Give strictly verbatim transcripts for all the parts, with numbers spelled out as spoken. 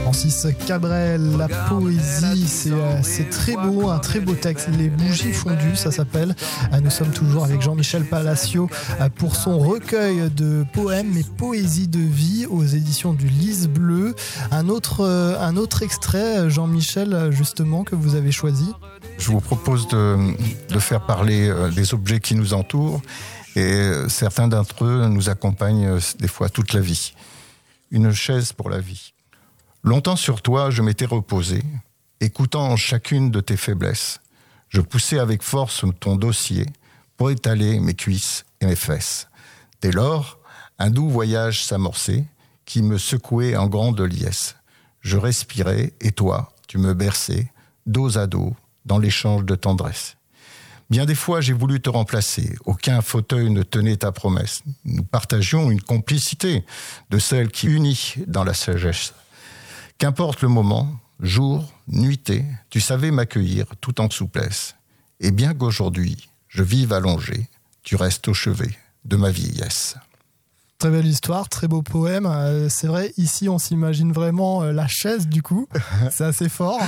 Francis Cabrel, la poésie, c'est, euh, c'est très beau, un très beau texte. Les bougies fondues, ça s'appelle. Euh, nous sommes toujours avec Jean-Michel Palacio euh, pour son recueil de poèmes et poésie de vie aux éditions du Lys Bleu. Un autre, euh, un autre extrait, Jean-Michel, justement, que vous avez choisi. Je vous propose de, de faire parler euh, des objets qui nous entourent et certains d'entre eux nous accompagnent euh, des fois toute la vie. Une chaise pour la vie. Longtemps sur toi, je m'étais reposé, écoutant chacune de tes faiblesses. Je poussais avec force ton dossier pour étaler mes cuisses et mes fesses. Dès lors, un doux voyage s'amorçait qui me secouait en grande liesse. Je respirais et toi, tu me berçais, dos à dos, dans l'échange de tendresse. Bien des fois, j'ai voulu te remplacer. Aucun fauteuil ne tenait ta promesse. Nous partagions une complicité de celle qui unit dans la sagesse. Qu'importe le moment, jour, nuitée, tu savais m'accueillir tout en souplesse. Et bien qu'aujourd'hui, je vive allongé, tu restes au chevet de ma vieillesse. Très belle histoire, très beau poème. Euh, c'est vrai, ici, on s'imagine vraiment euh, la chaise, du coup. C'est assez fort.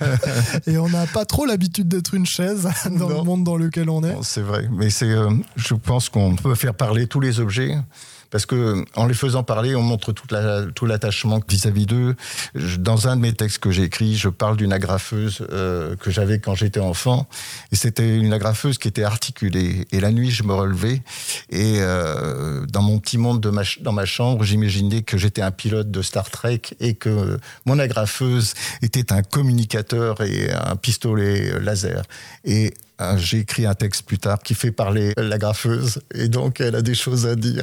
Et on n'a pas trop l'habitude d'être une chaise dans non. le monde dans lequel on est. Non, c'est vrai, mais c'est, euh, je pense qu'on peut faire parler tous les objets. Parce que en les faisant parler, on montre toute la, tout l'attachement vis-à-vis d'eux. Je, dans un de mes textes que j'ai écrit, je parle d'une agrafeuse euh, que j'avais quand j'étais enfant. Et c'était une agrafeuse qui était articulée. Et la nuit, je me relevais. Et euh, dans mon petit monde de ma, dans ma chambre, j'imaginais que j'étais un pilote de Star Trek et que mon agrafeuse était un communicateur et un pistolet laser. Et j'ai écrit un texte plus tard qui fait parler l'agrafeuse et donc elle a des choses à dire.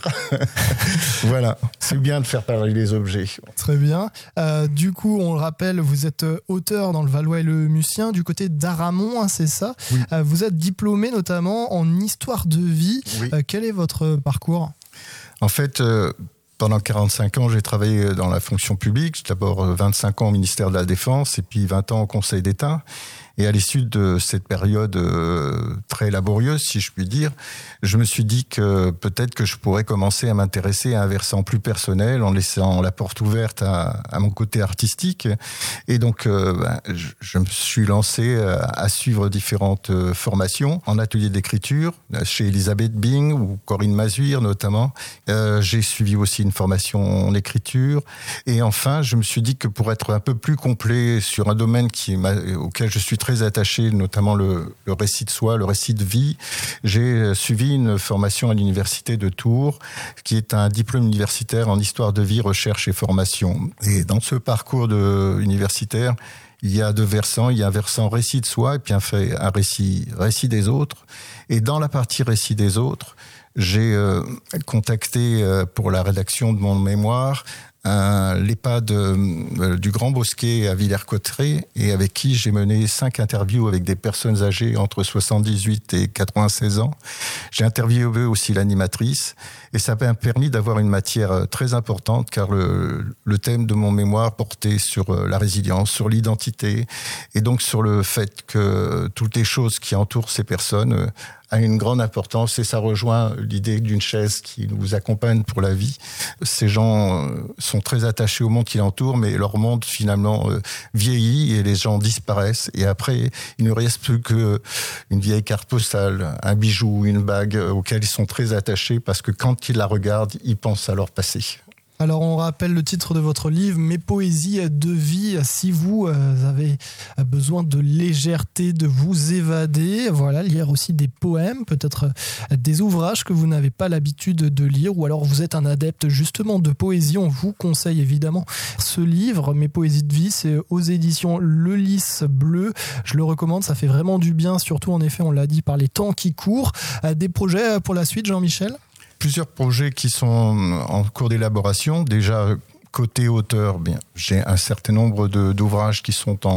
Voilà, c'est bien de faire parler les objets. Très bien. Euh, du coup, on le rappelle, vous êtes auteur dans le Valois et le Mucien du côté d'Aramon, hein, c'est ça. Oui. Euh, vous êtes diplômé notamment en histoire de vie. Oui. Euh, quel est votre parcours ? En fait, euh, pendant quarante-cinq ans, j'ai travaillé dans la fonction publique. D'abord vingt-cinq ans au ministère de la Défense et puis vingt ans au Conseil d'État. Et à l'issue de cette période euh, très laborieuse, si je puis dire, je me suis dit que peut-être que je pourrais commencer à m'intéresser à un versant plus personnel en laissant la porte ouverte à, à mon côté artistique. Et donc, euh, ben, je, je me suis lancé à, à suivre différentes euh, formations en atelier d'écriture chez Elisabeth Bing ou Corinne Mazuire notamment. Euh, j'ai suivi aussi une formation en écriture. Et enfin, je me suis dit que pour être un peu plus complet sur un domaine qui m'a, auquel je suis très très attaché, notamment le, le récit de soi, le récit de vie. J'ai suivi une formation à l'université de Tours, qui est un diplôme universitaire en histoire de vie, recherche et formation. Et dans ce parcours de, universitaire, il y a deux versants. Il y a un versant récit de soi et puis un, fait, un récit, récit des autres. Et dans la partie récit des autres, j'ai euh, contacté euh, pour la rédaction de mon mémoire un, l'EHPAD euh, du Grand Bosquet à Villers-Cotterêts et avec qui j'ai mené cinq interviews avec des personnes âgées entre soixante-dix-huit et quatre-vingt-seize ans. J'ai interviewé aussi l'animatrice et ça m'a permis d'avoir une matière très importante car le, le thème de mon mémoire portait sur la résilience, sur l'identité et donc sur le fait que toutes les choses qui entourent ces personnes a une grande importance et ça rejoint l'idée d'une chaise qui nous accompagne pour la vie. Ces gens sont très attachés au monde qui l'entoure, mais leur monde finalement vieillit et les gens disparaissent et après il ne reste plus qu'une vieille carte postale, un bijou, une bague auquel ils sont très attachés parce que quand ils la regardent, ils pensent à leur passé. Alors on rappelle le titre de votre livre, Mes poésies de vie. Si vous euh, avez besoin de légèreté, de vous évader, voilà, lire aussi des poèmes, peut-être euh, des ouvrages que vous n'avez pas l'habitude de lire, ou alors vous êtes un adepte justement de poésie, on vous conseille évidemment ce livre, Mes poésies de vie, c'est aux éditions Le Lys Bleu. Je le recommande, ça fait vraiment du bien, surtout en effet, on l'a dit, par les temps qui courent. Euh, des projets pour la suite, Jean-Michel ? Plusieurs projets qui sont en cours d'élaboration. Déjà, côté auteur, bien, j'ai un certain nombre de, d'ouvrages qui sont en,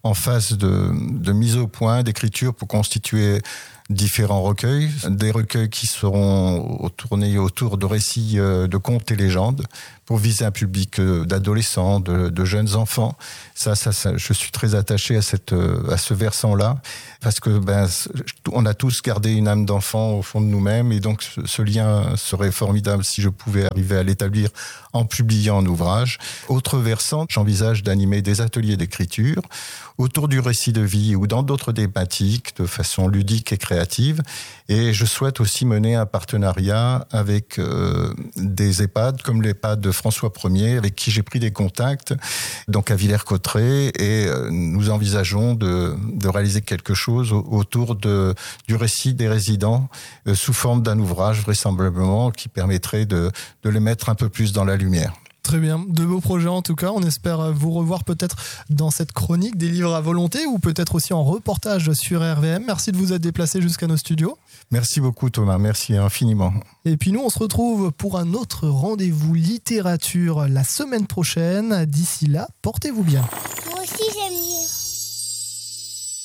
en phase de, de mise au point, d'écriture pour constituer différents recueils, des recueils qui seront tournés autour de récits de contes et légendes pour viser un public d'adolescents, de, de jeunes enfants. Ça, ça, ça, je suis très attaché à cette, à ce versant-là parce que ben, on a tous gardé une âme d'enfant au fond de nous-mêmes et donc ce, ce lien serait formidable si je pouvais arriver à l'établir en publiant un ouvrage. Autre versant, j'envisage d'animer des ateliers d'écriture autour du récit de vie ou dans d'autres thématiques de façon ludique et créative. Et je souhaite aussi mener un partenariat avec euh, des EHPAD comme l'EHPAD de François Ier, avec qui j'ai pris des contacts, donc à Villers-Cotterêts, et euh, nous envisageons de, de réaliser quelque chose autour de, du récit des résidents euh, sous forme d'un ouvrage vraisemblablement qui permettrait de, de les mettre un peu plus dans la lumière. Très bien, de beaux projets en tout cas, on espère vous revoir peut-être dans cette chronique des livres à volonté ou peut-être aussi en reportage sur R V M. Merci de vous être déplacé jusqu'à nos studios. Merci beaucoup Thomas, merci infiniment. Et puis nous on se retrouve pour un autre rendez-vous littérature la semaine prochaine. D'ici là, portez-vous bien. Moi aussi j'aime lire.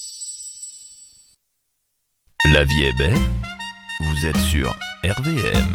La vie est belle, vous êtes sur R V M.